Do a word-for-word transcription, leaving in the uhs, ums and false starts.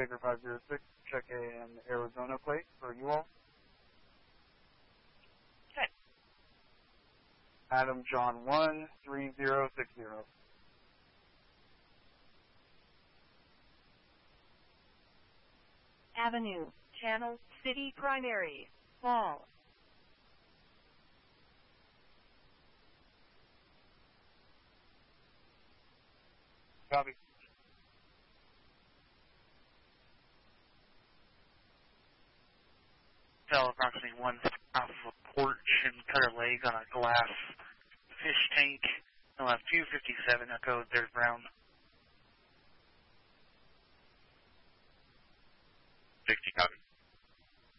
Baker five zero six, check an Arizona plate for you all. Okay. Adam John one, three zero six zero. Avenue, Channel, City Primary, Fall. Copy. Fell approximately one off of a porch and cut her leg on a glass fish tank. I'll have two fifty-seven, I'll code there's Brown. sixty, copy.